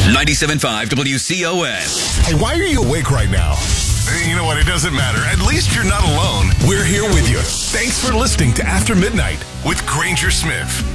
97.5 WCOS. Hey, why are you awake right now? You know what? It doesn't matter. At least you're not alone. We're here with you. Thanks for listening to After Midnight with Granger Smith.